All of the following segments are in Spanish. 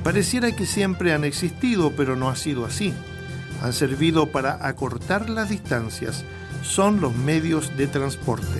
Pareciera que siempre han existido, pero no ha sido así. Han servido para acortar las distancias. Son los medios de transporte.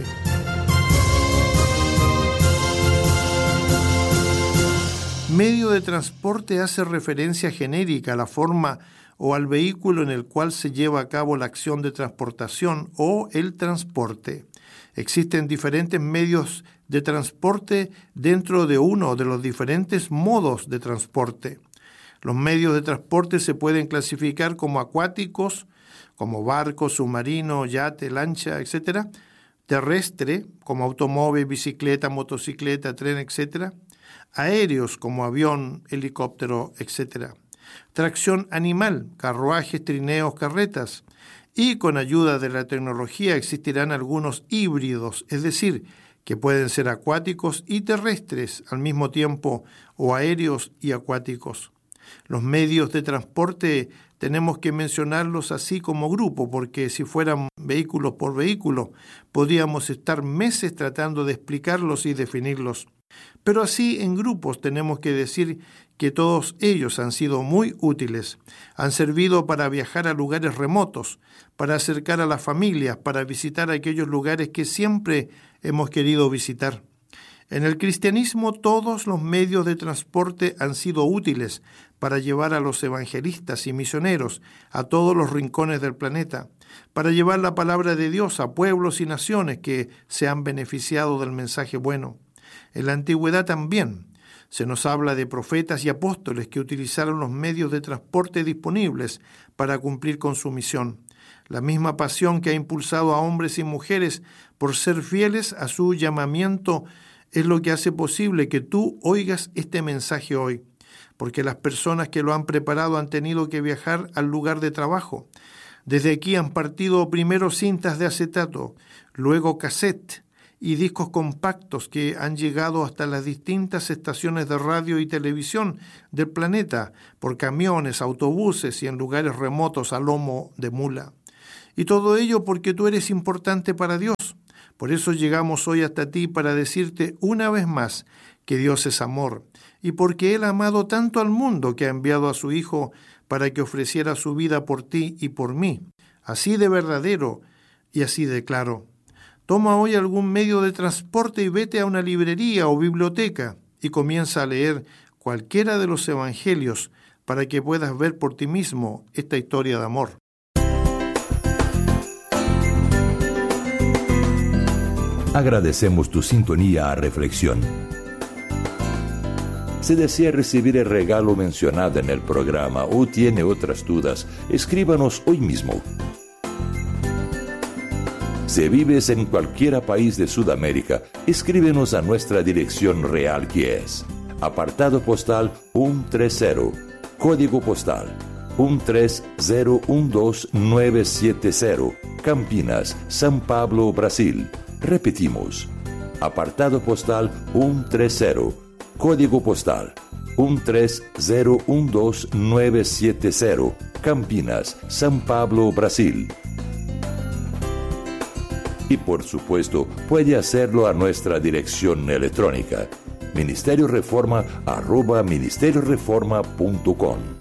Medio de transporte hace referencia genérica a la forma o al vehículo en el cual se lleva a cabo la acción de transportación o el transporte. Existen diferentes medios de transporte dentro de uno de los diferentes modos de transporte. Los medios de transporte se pueden clasificar como acuáticos, como barco, submarino, yate, lancha, etc. Terrestre, como automóvil, bicicleta, motocicleta, tren, etc. Aéreos, como avión, helicóptero, etc. Tracción animal, carruajes, trineos, carretas. Y con ayuda de la tecnología existirán algunos híbridos, es decir, que pueden ser acuáticos y terrestres al mismo tiempo, o aéreos y acuáticos. Los medios de transporte tenemos que mencionarlos así como grupo, porque si fueran vehículo por vehículo, podríamos estar meses tratando de explicarlos y definirlos. Pero así en grupos tenemos que decir que todos ellos han sido muy útiles. Han servido para viajar a lugares remotos, para acercar a las familias, para visitar aquellos lugares que siempre hemos querido visitar. En el cristianismo todos los medios de transporte han sido útiles para llevar a los evangelistas y misioneros a todos los rincones del planeta, para llevar la palabra de Dios a pueblos y naciones que se han beneficiado del mensaje bueno. En la antigüedad también se nos habla de profetas y apóstoles que utilizaron los medios de transporte disponibles para cumplir con su misión. La misma pasión que ha impulsado a hombres y mujeres por ser fieles a su llamamiento es lo que hace posible que tú oigas este mensaje hoy, porque las personas que lo han preparado han tenido que viajar al lugar de trabajo. Desde aquí han partido primero cintas de acetato, luego cassette y discos compactos que han llegado hasta las distintas estaciones de radio y televisión del planeta por camiones, autobuses y en lugares remotos a lomo de mula. Y todo ello porque tú eres importante para Dios. Por eso llegamos hoy hasta ti para decirte una vez más que Dios es amor y porque Él ha amado tanto al mundo que ha enviado a su Hijo para que ofreciera su vida por ti y por mí, así de verdadero y así de claro. Toma hoy algún medio de transporte y vete a una librería o biblioteca y comienza a leer cualquiera de los evangelios para que puedas ver por ti mismo esta historia de amor. Agradecemos tu sintonía a Reflexión. Si desea recibir el regalo mencionado en el programa o tiene otras dudas, escríbanos hoy mismo. Si vives en cualquier país de Sudamérica, escríbenos a nuestra dirección real que es apartado postal 130, código postal 13012970, Campinas, São Paulo, Brasil. Repetimos, apartado postal 130, código postal 13012970, Campinas, São Paulo, Brasil. Y por supuesto, puede hacerlo a nuestra dirección electrónica, ministerioreforma@ministerioreforma.com.